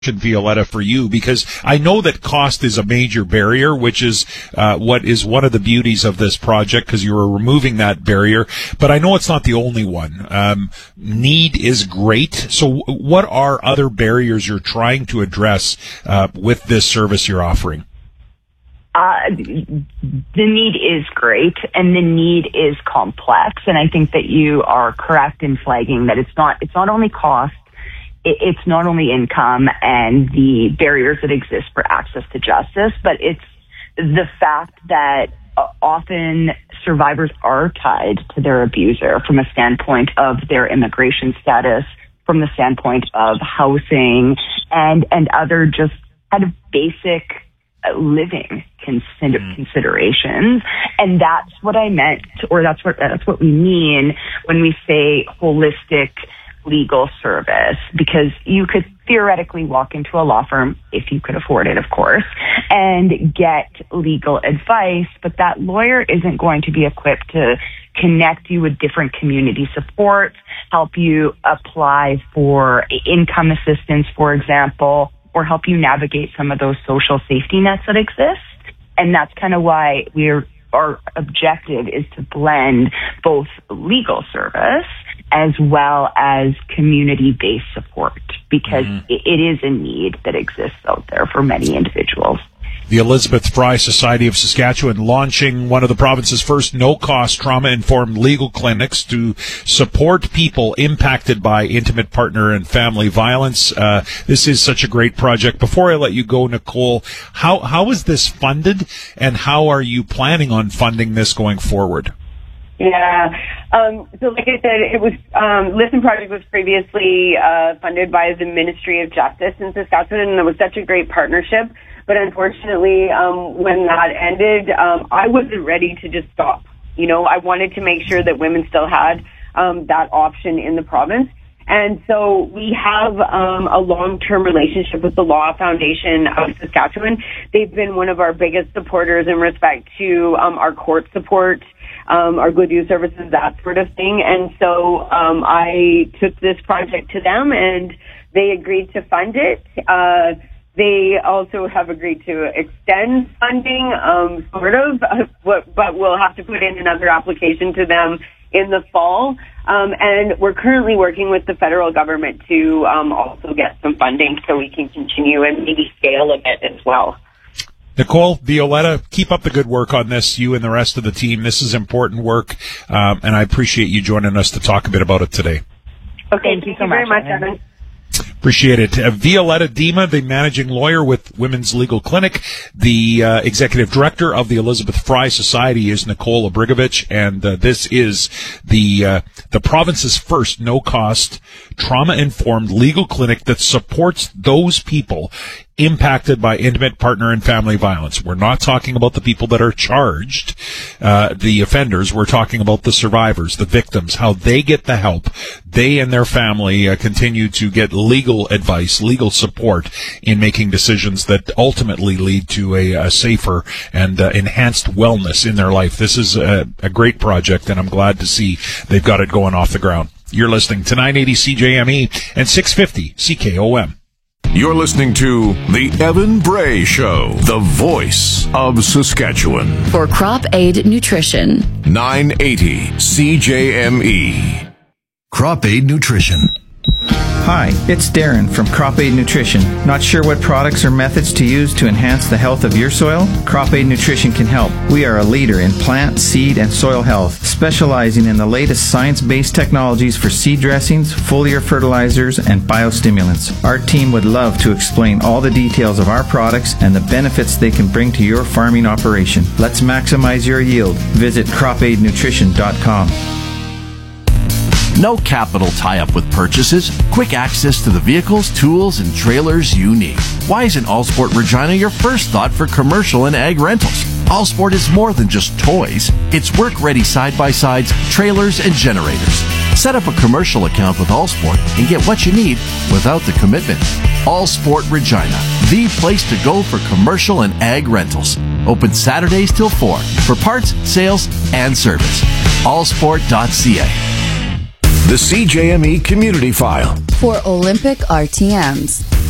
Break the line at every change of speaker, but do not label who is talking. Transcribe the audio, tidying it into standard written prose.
Violetta, for you, because I know that cost is a major barrier, which is what is one of the beauties of this project, because you are removing that barrier. But I know it's not the only one. Need is great. So what are other barriers you're trying to address with this service you're offering?
The need is great, and the need is complex. And I think that you are correct in flagging that it's not only cost. It's not only income and the barriers that exist for access to justice, but it's the fact that often survivors are tied to their abuser from a standpoint of their immigration status, from the standpoint of housing and other just kind of basic living considerations. And that's what I meant, or that's what we mean when we say holistic legal service, because you could theoretically walk into a law firm, if you could afford it, of course, and get legal advice, but that lawyer isn't going to be equipped to connect you with different community supports, help you apply for income assistance, for example, or help you navigate some of those social safety nets that exist. And that's kind of why our objective is to blend both legal service as well as community-based support, because it is a need that exists out there for many individuals.
The Elizabeth Fry Society of Saskatchewan launching one of the province's first no-cost trauma-informed legal clinics to support people impacted by intimate partner and family violence. This is such a great project. Before I let you go, Nicole, how is this funded, and how are you planning on funding this going forward?
Yeah. So like I said, it was, Listen Project was previously funded by the Ministry of Justice in Saskatchewan, and it was such a great partnership. But unfortunately, when that ended, I wasn't ready to just stop. You know, I wanted to make sure that women still had that option in the province. And so we have a long-term relationship with the Law Foundation of Saskatchewan. They've been one of our biggest supporters in respect to our court support, our good use services, that sort of thing. And so I took this project to them, and they agreed to fund it. They also have agreed to extend funding, sort of, but we'll have to put in another application to them in the fall. And we're currently working with the federal government to also get some funding so we can continue and maybe scale a bit as well.
Nicole, Violetta, keep up the good work on this, you and the rest of the team. This is important work, and I appreciate you joining us to talk a bit about it today.
Okay, thank you so very much, Evan.
Appreciate it. Violetta Dima, the managing lawyer with Women's Legal Clinic. The executive director of the Elizabeth Fry Society is Nicole Obrigovich, and this is the province's first no-cost, trauma-informed legal clinic that supports those people impacted by intimate partner and family violence. We're not talking about the people that are charged, the offenders. We're talking about the survivors, the victims, how they get the help. They and their family continue to get legal advice, legal support in making decisions that ultimately lead to a safer and enhanced wellness in their life. This is a great project, and I'm glad to see they've got it going off the ground. You're listening to 980 CJME and 650 CKOM.
You're listening to The Evan Bray Show, the voice of Saskatchewan.
For Crop Aid Nutrition.
980 CJME.
Crop Aid Nutrition.
Hi, it's Darren from Crop Aid Nutrition. Not sure what products or methods to use to enhance the health of your soil? Crop Aid Nutrition can help. We are a leader in plant, seed, and soil health, specializing in the latest science-based technologies for seed dressings, foliar fertilizers, and biostimulants. Our team would love to explain all the details of our products and the benefits they can bring to your farming operation. Let's maximize your yield. Visit cropaidnutrition.com.
No capital tie-up with purchases. Quick access to the vehicles, tools, and trailers you need. Why isn't Allsport Regina your first thought for commercial and ag rentals? Allsport is more than just toys. It's work-ready side-by-sides, trailers, and generators. Set up a commercial account with Allsport and get what you need without the commitment. Allsport Regina, the place to go for commercial and ag rentals. Open Saturdays till 4 for parts, sales, and service. Allsport.ca.
The CJME Community File.
For Olympic RTMs.